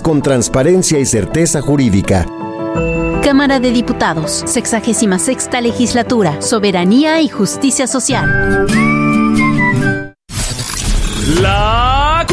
con transparencia y certeza jurídica. Cámara de Diputados, 66ª Legislatura, Soberanía y Justicia Social. La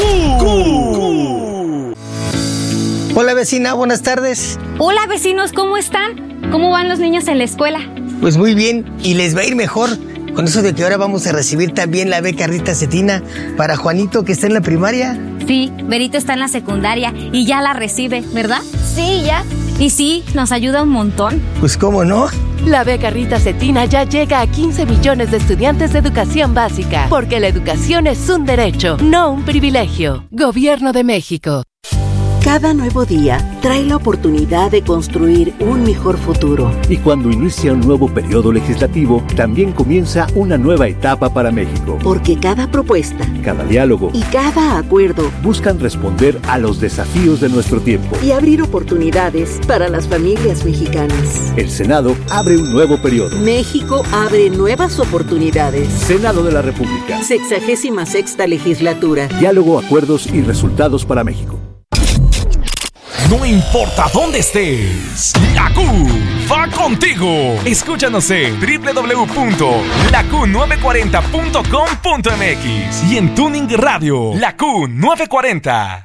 Q. Hola vecina, buenas tardes. Hola vecinos, ¿cómo están? ¿Cómo van los niños en la escuela? Pues muy bien, y les va a ir mejor con eso de que ahora vamos a recibir también la beca Rita Cetina para Juanito, que está en la primaria. Sí, Berito está en la secundaria y ya la recibe, ¿verdad? Sí, ya. Y sí, nos ayuda un montón. Pues cómo no. La beca Rita Cetina ya llega a 15 millones de estudiantes de educación básica, porque la educación es un derecho, no un privilegio. Gobierno de México. Cada nuevo día trae la oportunidad de construir un mejor futuro. Y cuando inicia un nuevo periodo legislativo, también comienza una nueva etapa para México. Porque cada propuesta, cada diálogo y cada acuerdo buscan responder a los desafíos de nuestro tiempo y abrir oportunidades para las familias mexicanas. El Senado abre un nuevo periodo. México abre nuevas oportunidades. Senado de la República. 66ª Legislatura. Diálogo, acuerdos y resultados para México. No importa dónde estés, la Q va contigo. Escúchanos en www.laq940.com.mx y en Tuning Radio, la Q940.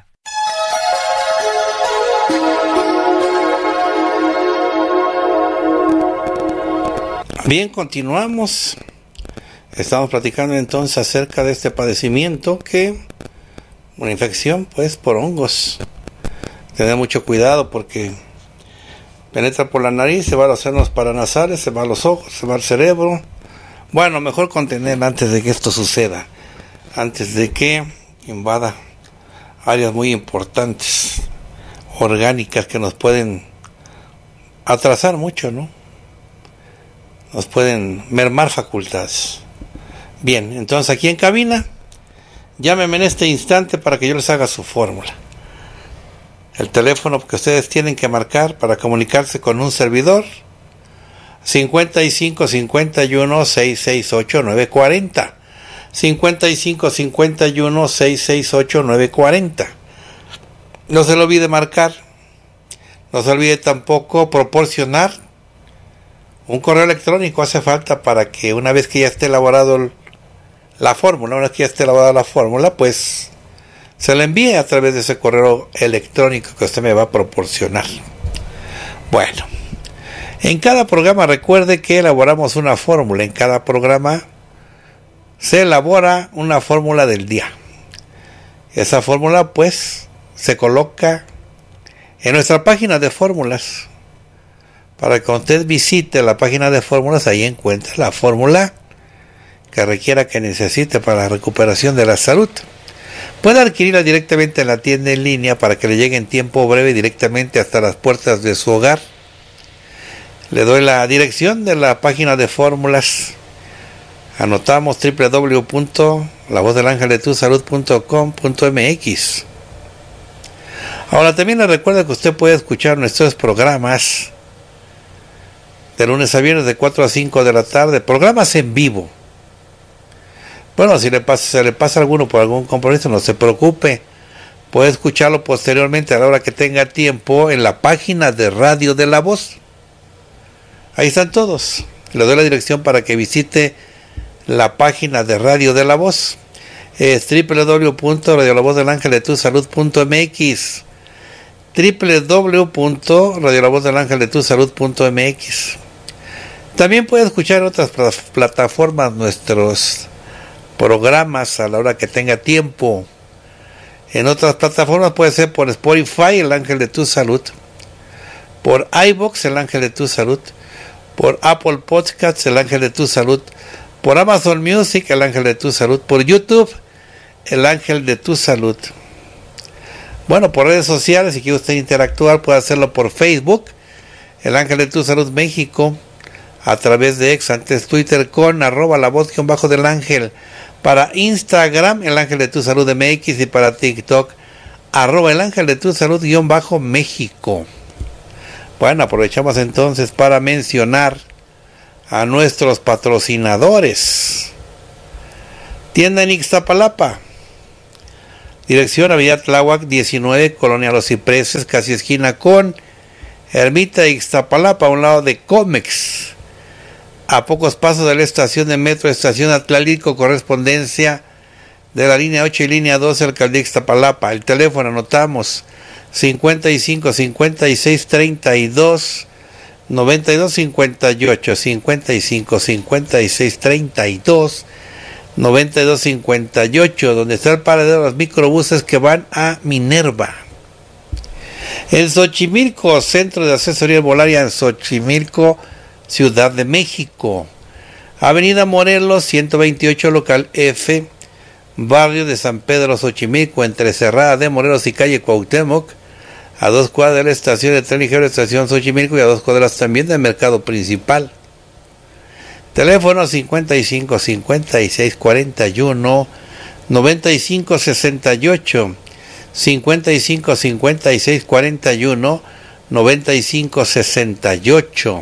Bien, continuamos. Estamos platicando entonces acerca de este padecimiento que una infección pues por hongos. Tener mucho cuidado porque penetra por la nariz, se va a los senos paranasales, se va a los ojos, se va al cerebro. Bueno, mejor contener antes de que esto suceda, antes de que invada áreas muy importantes, orgánicas, que nos pueden atrasar mucho, ¿no? Nos pueden mermar facultades. Bien, entonces aquí en cabina, llámeme en este instante para que yo les haga su fórmula. El teléfono que ustedes tienen que marcar para comunicarse con un servidor, 55 51 668 940. 55 51 668 940. No se le olvide marcar. No se olvide tampoco proporcionar un correo electrónico. Hace falta para que una vez que ya esté elaborado la fórmula, pues se le envíe a través de ese correo electrónico que usted me va a proporcionar. Bueno, en cada programa recuerde que elaboramos una fórmula. En cada programa se elabora una fórmula del día. Esa fórmula pues se coloca en nuestra página de fórmulas. Para que usted visite la página de fórmulas, ahí encuentra la fórmula que requiera, que necesite para la recuperación de la salud. Puede adquirirla directamente en la tienda en línea para que le llegue en tiempo breve directamente hasta las puertas de su hogar. Le doy la dirección de la página de fórmulas. Anotamos www.lavozdelangeldetusalud.com.mx. Ahora también le recuerdo que usted puede escuchar nuestros programas de lunes a viernes de 4 a 5 de la tarde, programas en vivo. Bueno, si se le pasa alguno por algún compromiso, no se preocupe. Puede escucharlo posteriormente a la hora que tenga tiempo en la página de Radio de la Voz. Ahí están todos. Le doy la dirección para que visite la página de Radio de la Voz. Es www.radiolavozdelangeldetusalud.mx. www.radiolavozdelangeldetusalud.mx. También puede escuchar en otras plataformas nuestros programas a la hora que tenga tiempo. En otras plataformas puede ser por Spotify, El Ángel de tu Salud, por iVoox, El Ángel de tu Salud, por Apple Podcasts, El Ángel de tu Salud, por Amazon Music, El Ángel de tu Salud, por YouTube, El Ángel de tu Salud. Bueno, por redes sociales, si quiere usted interactuar, puede hacerlo por Facebook, El Ángel de tu Salud México, a través de X, antes Twitter, con @lavoz_del ángel, para Instagram, El Ángel de tu Salud MX, y para TikTok, @El Ángel de tu Salud _México. Bueno, aprovechamos entonces para mencionar a nuestros patrocinadores. Tienda en Ixtapalapa, Dirección Avenida Tláhuac 19, Colonia Los Cipreses, casi esquina con Ermita de Ixtapalapa, a un lado de Comex. A pocos pasos de la estación de metro, estación Atlántico, correspondencia de la línea 8 y línea 12, alcaldía Ixtapalapa. El teléfono anotamos 55 56 32 92 58, 55 56 32 92 58, donde está el paradero de los microbuses que van a Minerva. En Xochimilco, Centro de Asesoría Herbolaria en Xochimilco, Ciudad de México. Avenida Morelos 128, local F, barrio de San Pedro Xochimilco, entre Cerrada de Morelos y calle Cuauhtémoc, a 2 cuadras de la estación de tren ligero de estación Xochimilco y a 2 cuadras también del mercado principal. Teléfono 55 56 41 95 68, 55 56 41 95 68.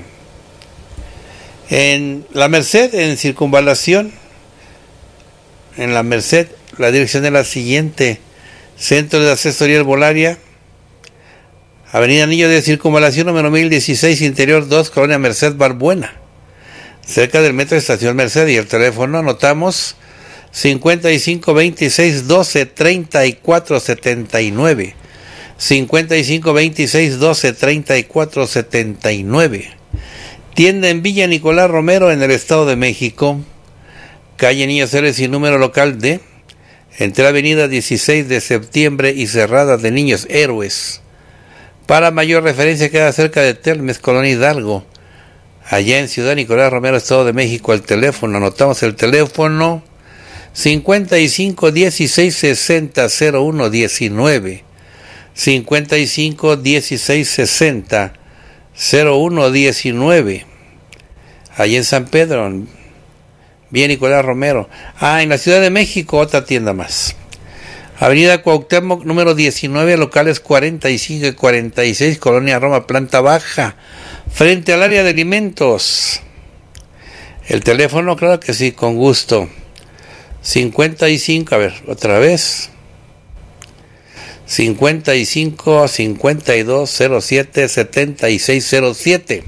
En La Merced, en Circunvalación, en La Merced, la dirección es la siguiente: Centro de Asesoría Herbolaria, Avenida Anillo de Circunvalación número 1016, Interior 2, Colonia Merced Barbuena, cerca del metro Estación Merced. Y el teléfono anotamos 55 26 12 34 79, 55 26 12 34 79. Tienda en Villa Nicolás Romero, en el Estado de México, calle Niños Héroes y número local D, entre la avenida 16 de septiembre y Cerrada de Niños Héroes. Para mayor referencia queda cerca de Telmes, Colonia Hidalgo, allá en Ciudad Nicolás Romero, Estado de México. El teléfono, anotamos el teléfono 55 16 60 01 19, 55 16 60 01 19, allá en San Pedro, bien Nicolás Romero. En la Ciudad de México, otra tienda más. Avenida Cuauhtémoc número 19, locales 45 y 46, Colonia Roma, planta baja, frente al área de alimentos. El teléfono, claro que sí, con gusto. 55, a ver, otra vez. 55 52 07 76 07.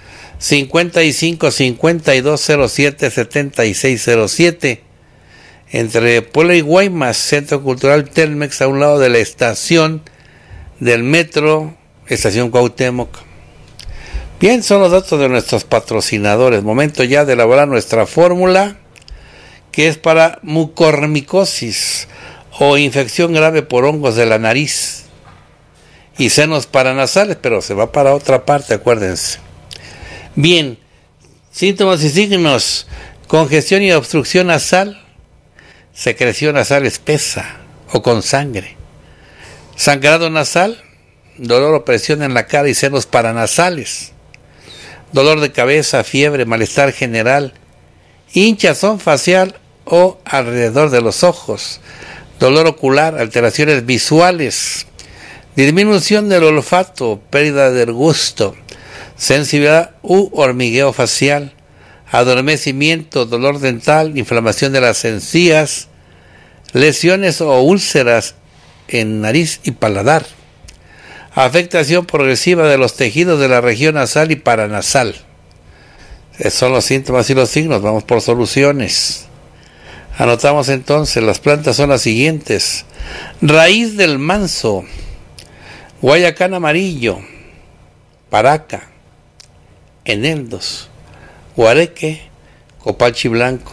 55 52 07 76 07. Entre Puebla y Guaymas, Centro Cultural Telmex, a un lado de la estación del metro, estación Cuauhtémoc. Bien, son los datos de nuestros patrocinadores. Momento ya de elaborar nuestra fórmula, que es para mucormicosis o infección grave por hongos de la nariz y senos paranasales, pero se va para otra parte, acuérdense. Bien, síntomas y signos: congestión y obstrucción nasal, secreción nasal espesa o con sangre, sangrado nasal, dolor o presión en la cara y senos paranasales, dolor de cabeza, fiebre, malestar general, hinchazón facial o alrededor de los ojos, dolor ocular, alteraciones visuales, disminución del olfato, pérdida del gusto, sensibilidad u hormigueo facial, adormecimiento, dolor dental, inflamación de las encías, lesiones o úlceras en nariz y paladar, afectación progresiva de los tejidos de la región nasal y paranasal. Esos son los síntomas y los signos. Vamos por soluciones. Anotamos entonces, las plantas son las siguientes: raíz del manso, guayacán amarillo, paraca, eneldos, guareque, copalchi blanco.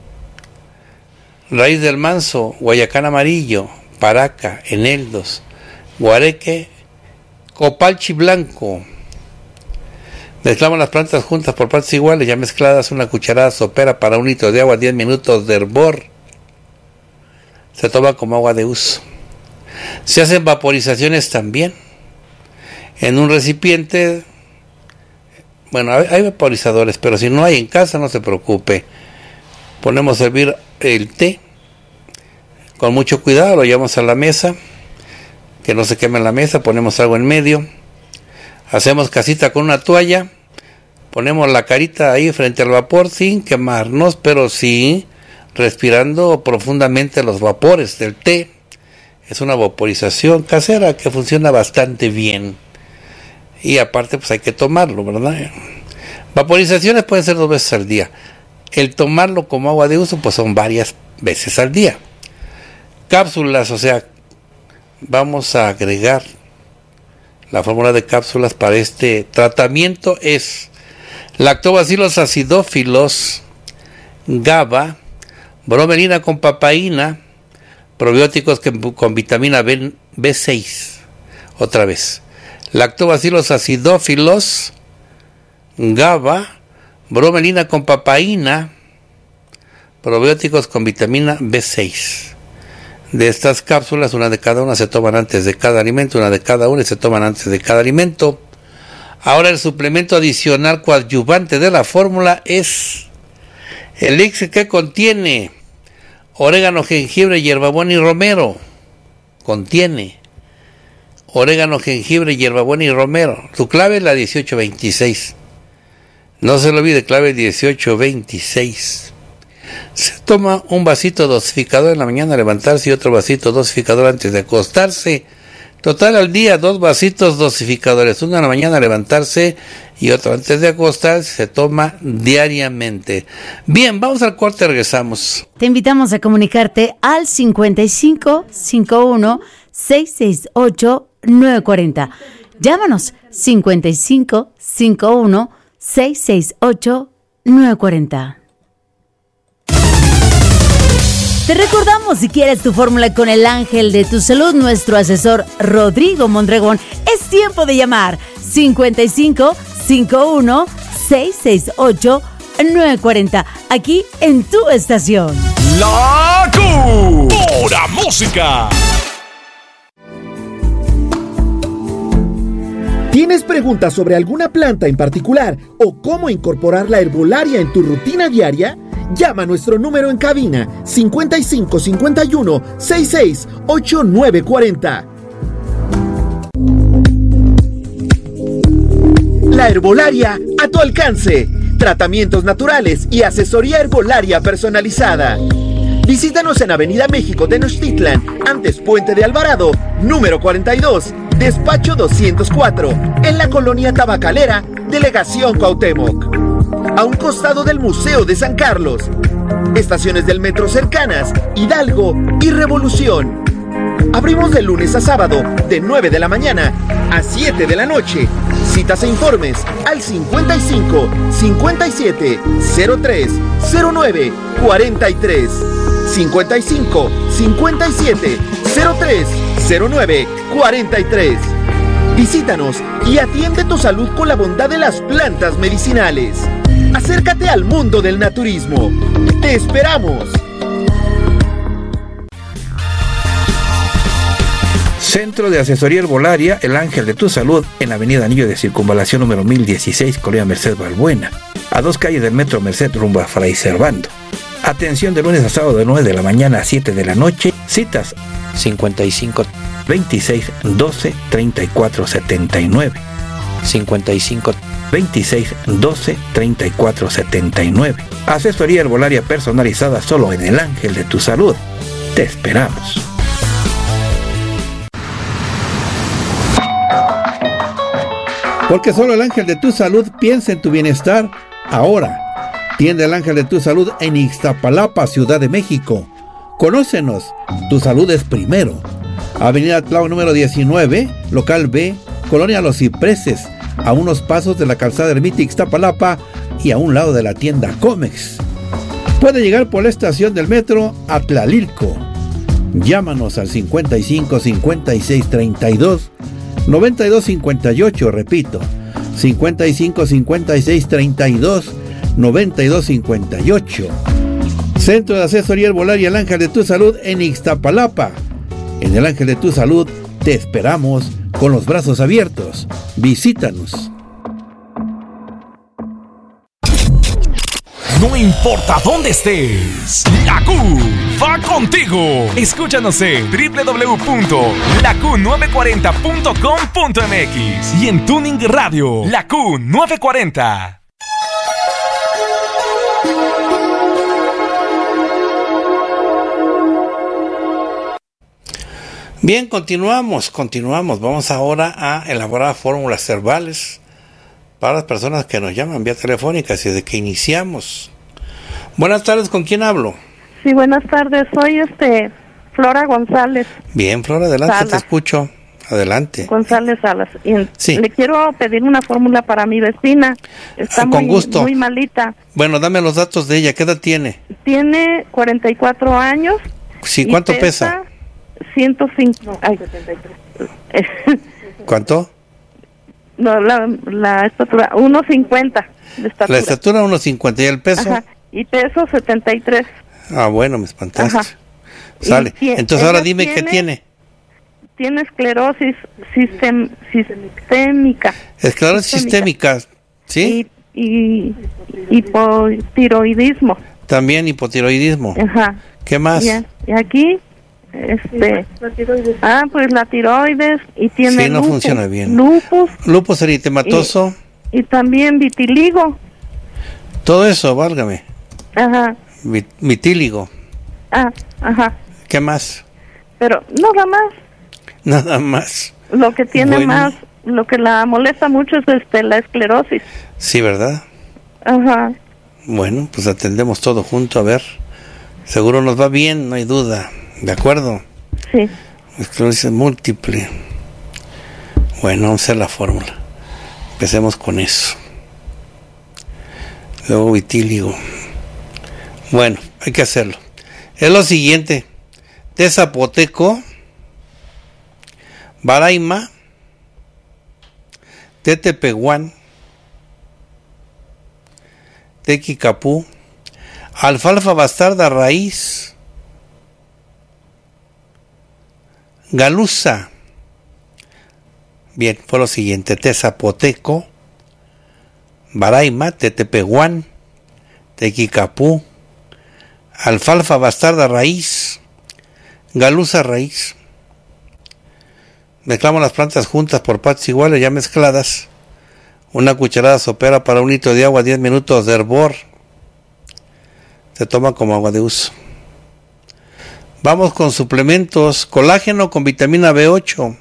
Raíz del manso, guayacán amarillo, paraca, eneldos, guareque, copalchi blanco. Mezclamos las plantas juntas por partes iguales, ya mezcladas, una cucharada sopera para 1 litro de agua, 10 minutos de hervor. Se toma como agua de uso. Se hacen vaporizaciones también en un recipiente. Bueno, hay vaporizadores, pero si no hay en casa, no se preocupe. Ponemos a hervir el té con mucho cuidado, lo llevamos a la mesa, que no se queme en la mesa, ponemos algo en medio, hacemos casita con una toalla, ponemos la carita ahí frente al vapor sin quemarnos, pero sí respirando profundamente los vapores del té. Es una vaporización casera que funciona bastante bien. Y aparte, pues hay que tomarlo, ¿verdad? Vaporizaciones pueden ser 2 veces al día. El tomarlo como agua de uso, pues son varias veces al día. Cápsulas, o sea, vamos a agregar la fórmula de cápsulas para este tratamiento es Lactobacillus acidófilos, GABA, bromelina con papaína, probióticos con vitamina B6. Otra vez. Lactobacillus acidófilos, GABA, bromelina con papaína, probióticos con vitamina B6. De estas cápsulas, una de cada una se toman antes de cada alimento, una de cada una se toman antes de cada alimento. Ahora el suplemento adicional coadyuvante de la fórmula es el elixir que contiene orégano, jengibre, hierbabuena y romero. Contiene orégano, jengibre, hierbabuena y romero. Su clave es la 1826. No se lo olvide, clave 1826. Se toma un vasito dosificador en la mañana al levantarse y otro vasito dosificador antes de acostarse. Total al día 2 vasitos dosificadores, uno en la mañana al levantarse y otro antes de acostarse. Se toma diariamente. Bien, vamos al corte, regresamos. Te invitamos a comunicarte al 55 51 668 940. Llámanos 55 51 668 940. Te recordamos, si quieres tu fórmula con el ángel de tu salud, nuestro asesor Rodrigo Mondragón, es tiempo de llamar 55 51 668 940, aquí en tu estación. La Q, pura música. ¿Tienes preguntas sobre alguna planta en particular o cómo incorporar la herbolaria en tu rutina diaria? Llama a nuestro número en cabina 55 51 66 8940. La herbolaria a tu alcance. Tratamientos naturales y asesoría herbolaria personalizada. Visítanos en Avenida México Tenochtitlan, antes Puente de Alvarado, número 42, despacho 204, en la colonia Tabacalera, Delegación Cuauhtémoc. A un costado del Museo de San Carlos. Estaciones del metro cercanas, Hidalgo y Revolución. Abrimos de lunes a sábado, de 9 de la mañana a 7 de la noche. Citas e informes al 55 57 03 09 43. 55 57 03 09 43. Visítanos y atiende tu salud con la bondad de las plantas medicinales. Acércate al mundo del naturismo. ¡Te esperamos! Centro de Asesoría Herbolaria, El Ángel de tu Salud, en Avenida Anillo de Circunvalación número 1016, Colonia Merced Balbuena, a 2 calles del Metro Merced rumbo a Fray Servando. Atención de lunes a sábado de 9 de la mañana a 7 de la noche. Citas 55 26 12 34 79. 55 26 12 34 79. Asesoría herbolaria personalizada solo en El Ángel de tu Salud. Te esperamos. Porque solo El Ángel de tu Salud piensa en tu bienestar. Ahora, tiende El Ángel de tu Salud en Ixtapalapa, Ciudad de México. Conócenos, tu salud es primero. Avenida Tláhuac número 19, local B, Colonia Los Cipreses, a unos pasos de la calzada Ermita Ixtapalapa y a un lado de la tienda Comex. Puede llegar por la estación del metro a Tlalilco. Llámanos al 55 56 32 92 58, repito, 55 56 32 92 58. Centro de Asesoría Herbolaria El Ángel de tu Salud en Ixtapalapa. En El Ángel de tu Salud te esperamos con los brazos abiertos. Visítanos. No importa dónde estés, la Q va contigo. Escúchanos en www.laq940.com.mx y en Tuning Radio, la Q940. Bien, continuamos. Vamos ahora a elaborar fórmulas herbales para las personas que nos llaman vía telefónica, así de que iniciamos. Buenas tardes, ¿con quién hablo? Sí, buenas tardes, soy Flora González. Bien, Flora, adelante, Salas. Te escucho. Adelante. González Salas. Y sí. Le quiero pedir una fórmula para mi vecina. Está con gusto. Muy malita. Bueno, dame los datos de ella. ¿Qué edad tiene? Tiene 44 años. Sí, ¿cuánto pesa? 105. Ay, 73. ¿Cuánto? No, la estatura, 1.50 de estatura. La estatura 1.50 y el peso. Ajá. Y peso 73. Ah, bueno, me espantaste. Ajá. Sale. Entonces ahora dime qué tiene. Tiene esclerosis sistémica. Esclerosis sistémica, ¿sí? Y hipotiroidismo. También hipotiroidismo. Ajá. ¿Qué más? Y aquí, pues la tiroides y tiene sí, no funciona bien. Lupus eritematoso. Y también vitiligo. Todo eso, válgame. Ajá. Vitíligo. Ajá. ¿Qué más? Pero nada más. Lo que tiene más, lo que la molesta mucho es la esclerosis. Sí, ¿verdad? Ajá. Bueno, pues atendemos todo junto, a ver. Seguro nos va bien, no hay duda. ¿De acuerdo? Sí. Esclerosis múltiple. Bueno, vamos a hacer la fórmula. Empecemos con eso. Luego vitíligo. Bueno, hay que hacerlo. Es lo siguiente. Té zapoteco, baraima, té tepehuán, té quicapú, alfalfa bastarda raíz, galuza. Bien, fue lo siguiente. Té zapoteco, baraima, té tepehuán, té quicapú, alfalfa bastarda raíz, galuza raíz. Mezclamos las plantas juntas por partes iguales ya mezcladas. Una cucharada sopera para 1 litro de agua, 10 minutos de hervor. Se toma como agua de uso. Vamos con suplementos: colágeno con vitamina B8,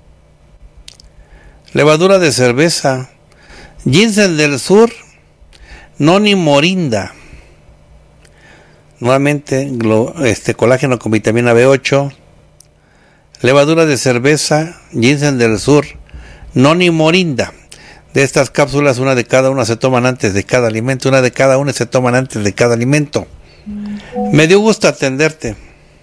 levadura de cerveza, ginseng del sur, noni morinda. Nuevamente, colágeno con vitamina B8, levadura de cerveza, ginseng del sur, noni morinda. De estas cápsulas, una de cada una se toman antes de cada alimento, una de cada una se toman antes de cada alimento. Me dio gusto atenderte.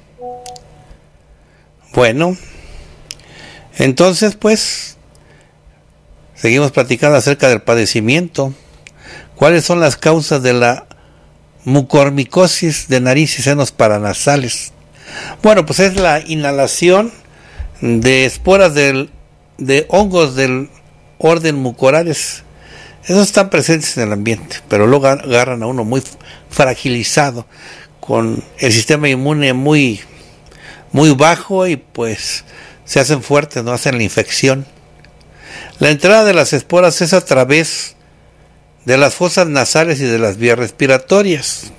Bueno, entonces pues, seguimos platicando acerca del padecimiento. ¿Cuáles son las causas de la mucormicosis de nariz y senos paranasales? Bueno, pues es la inhalación de esporas de hongos del orden mucorales. Esos están presentes en el ambiente, pero luego agarran a uno muy fragilizado, con el sistema inmune muy bajo, y pues se hacen fuertes, no hacen la infección. La entrada de las esporas es a través de las fosas nasales y de las vías respiratorias.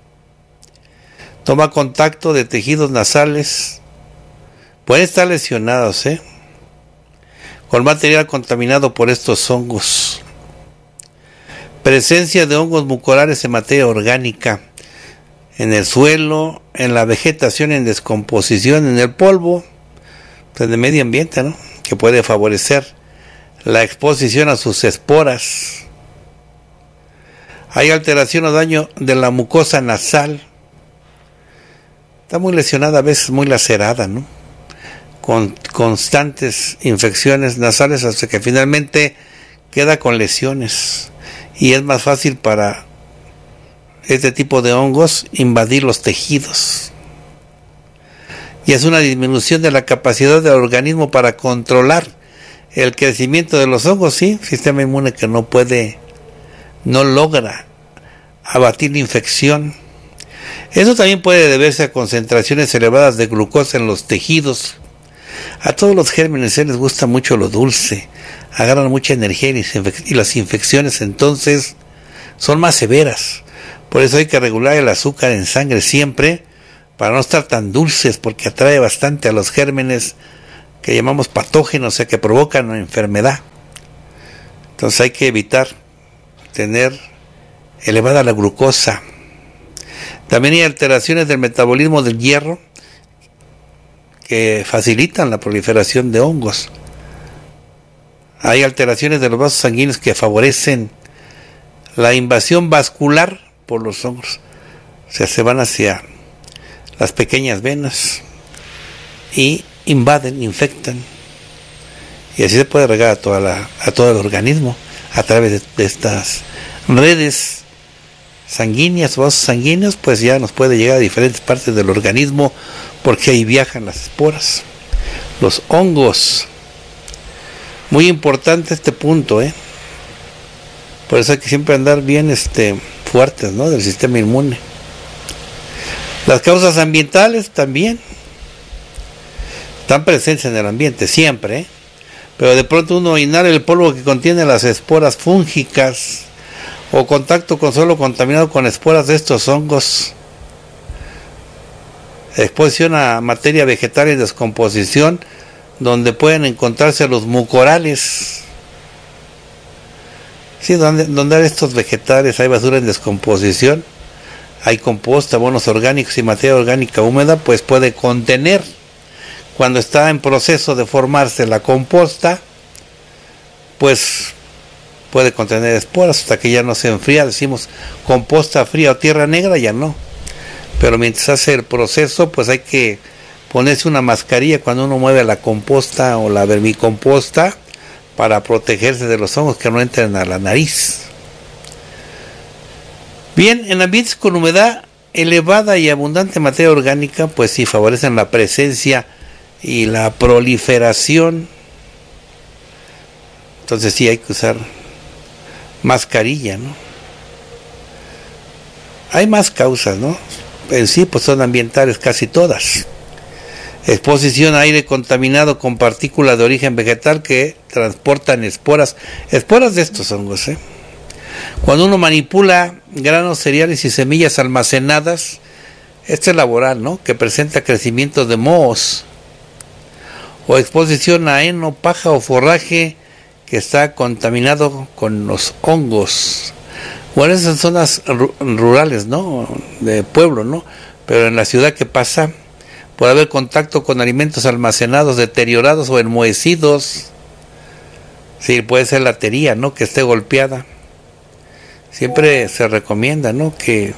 Toma contacto de tejidos nasales, pueden estar lesionados, con material contaminado por estos hongos. Presencia de hongos mucorales en materia orgánica, en el suelo, en la vegetación en descomposición, en el polvo, pues en el medio ambiente, ¿no? Que puede favorecer la exposición a sus esporas. Hay alteración o daño de la mucosa nasal. Está muy lesionada, a veces muy lacerada, ¿no? Con constantes infecciones nasales hasta que finalmente queda con lesiones. Y es más fácil para este tipo de hongos invadir los tejidos. Y es una disminución de la capacidad del organismo para controlar el crecimiento de los hongos, sí, sistema inmune que no logra abatir la infección. Eso también puede deberse a concentraciones elevadas de glucosa en los tejidos. A todos los gérmenes les gusta mucho lo dulce, agarran mucha energía y las infecciones entonces son más severas. Por eso hay que regular el azúcar en sangre siempre para no estar tan dulces, porque atrae bastante a los gérmenes que llamamos patógenos, o sea, que provocan enfermedad. Entonces hay que evitar tener elevada la glucosa. También hay alteraciones del metabolismo del hierro que facilitan la proliferación de hongos. Hay alteraciones de los vasos sanguíneos que favorecen la invasión vascular por los hongos. O sea, se van hacia las pequeñas venas y invaden, infectan. Y así se puede regar a todo el organismo a través de estas redes sanguíneas, vasos sanguíneos, pues ya nos puede llegar a diferentes partes del organismo, porque ahí viajan las esporas, los hongos. Muy importante este punto, por eso hay que siempre andar bien fuertes, ¿no?, del sistema inmune. Las causas ambientales también están presentes en el ambiente siempre, pero de pronto uno inhala el polvo que contiene las esporas fúngicas o contacto con suelo contaminado con esporas de estos hongos, exposición a materia vegetal en descomposición, donde pueden encontrarse los mucorales. Sí, donde hay estos vegetales, hay basura en descomposición, hay composta, abonos orgánicos y materia orgánica húmeda, pues puede contener, cuando está en proceso de formarse la composta, pues puede contener esporas hasta que ya no se enfría. Decimos composta fría o tierra negra, ya no. Pero mientras hace el proceso, pues hay que ponerse una mascarilla cuando uno mueve la composta o la vermicomposta para protegerse de los hongos que no entren a la nariz. Bien, en ambientes con humedad elevada y abundante materia orgánica, pues sí favorecen la presencia y la proliferación. Entonces sí hay que usar mascarilla, ¿no? Hay más causas, ¿no? En sí, pues son ambientales casi todas. Exposición a aire contaminado con partículas de origen vegetal que transportan esporas de estos hongos, Cuando uno manipula granos, cereales y semillas almacenadas, este es laboral, ¿no?, que presenta crecimiento de mohos, o exposición a heno, paja o forraje que está contaminado con los hongos. Bueno, esas son zonas rurales, ¿no?, de pueblo, ¿no?, pero en la ciudad, ¿qué pasa? Puede haber contacto con alimentos almacenados, deteriorados o enmohecidos. Sí, puede ser la tería, ¿no?, que esté golpeada. Siempre se recomienda, ¿no?, que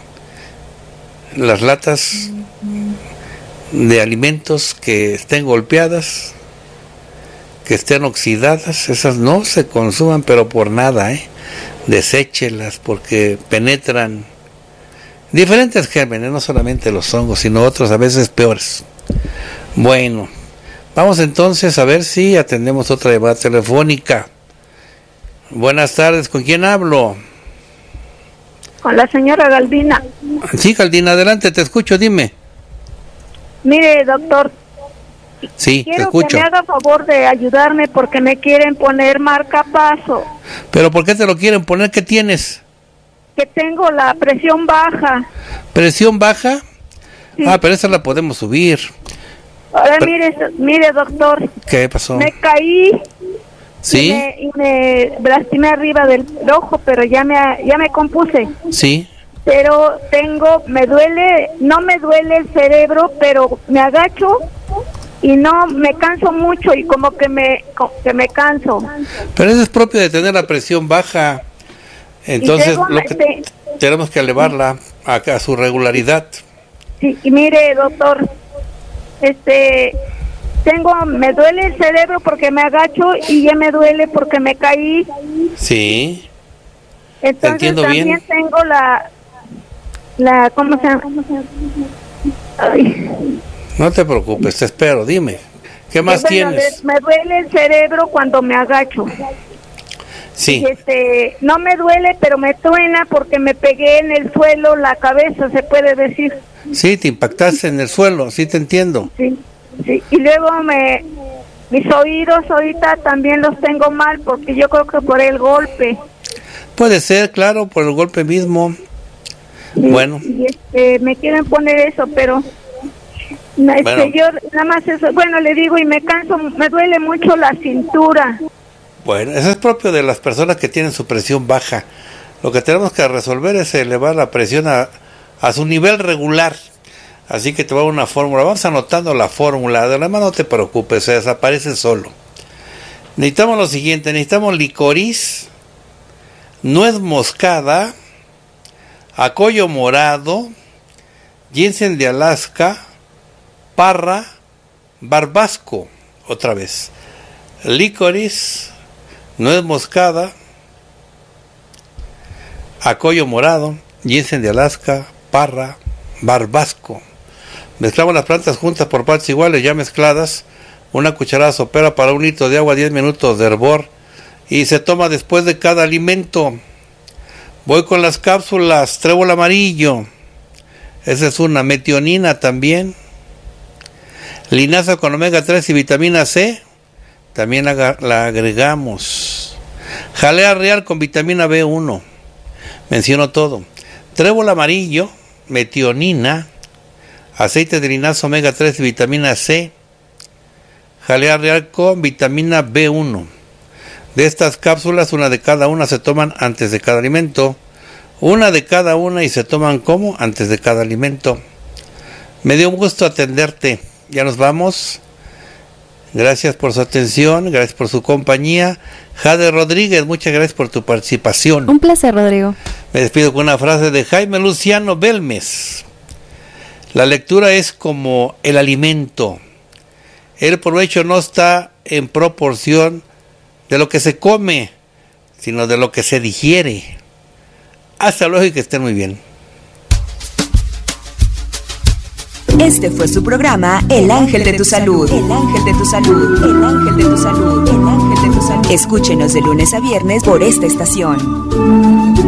las latas de alimentos que estén golpeadas, que estén oxidadas, esas no se consuman, pero por nada, deséchelas, porque penetran diferentes gérmenes, no solamente los hongos, sino otros a veces peores. Bueno, vamos entonces a ver si atendemos otra llamada telefónica. Buenas tardes, ¿con quién hablo? Con la señora Galdina. Sí, Galdina, adelante, te escucho, dime. Mire, doctor. Sí, te escucho. Quiero que me haga favor de ayudarme porque me quieren poner marcapaso. ¿Pero por qué te lo quieren poner? ¿Qué tienes? Que tengo la presión baja. ¿Presión baja? Sí. Ah, pero esa la podemos subir. Ahora mire, doctor. ¿Qué pasó? Me caí. ¿Sí? Y me lastimé arriba del ojo, pero ya me compuse. Sí. Pero no me duele el cerebro, pero me agacho y no me canso mucho y como que me canso. Pero eso es propio de tener la presión baja. Entonces tenemos que elevarla a su regularidad. Sí, y mire, doctor, me duele el cerebro porque me agacho y ya me duele porque me caí. Sí. Entonces también bien. Tengo ¿cómo se llama? Ay. No te preocupes, te espero, dime. ¿Qué más tienes? Me duele el cerebro cuando me agacho. Sí. Y no me duele, pero me truena porque me pegué en el suelo, la cabeza, se puede decir. Sí, te impactaste en el suelo, sí te entiendo. Sí. Y luego mis oídos ahorita también los tengo mal porque yo creo que por el golpe. Puede ser, claro, por el golpe mismo. Sí, bueno. Y me quieren poner eso, pero Bueno. Yo nada más eso, bueno, le digo, y me canso, me duele mucho la cintura. Bueno, eso es propio de las personas que tienen su presión baja. Lo que tenemos que resolver es elevar la presión a su nivel regular. Así que te voy a dar una fórmula. Vamos anotando la fórmula. Además, no te preocupes, se desaparece solo. Necesitamos lo siguiente. Necesitamos licoriz, nuez moscada, acollo morado, ginseng de Alaska, parra, barbasco. Otra vez. Licoriz, nuez moscada, acollo morado, ginseng de Alaska, parra, barbasco. Mezclamos las plantas juntas por partes iguales, ya mezcladas. Una cucharada sopera para 1 litro de agua, 10 minutos de hervor. Y se toma después de cada alimento. Voy con las cápsulas, trébol amarillo. Esa es una. Metionina también. Linaza con omega 3 y vitamina C. También la agregamos. Jalea real con vitamina B1. Menciono todo. Trébol amarillo, metionina, aceite de linaza omega 3 y vitamina C. Jalea real con vitamina B1. De estas cápsulas, una de cada una se toman antes de cada alimento. Una de cada una y se toman como antes de cada alimento. Me dio un gusto atenderte. Ya nos vamos. Gracias por su atención, gracias por su compañía. Jade Rodríguez, muchas gracias por tu participación. Un placer, Rodrigo. Me despido con una frase de Jaime Luciano Belmes. La lectura es como el alimento. El provecho no está en proporción de lo que se come, sino de lo que se digiere. Hasta luego y que estén muy bien. Este fue su programa El Ángel de tu Salud. El Ángel de tu Salud. El Ángel de tu Salud. El Ángel de tu Salud. Escúchenos de lunes a viernes por esta estación.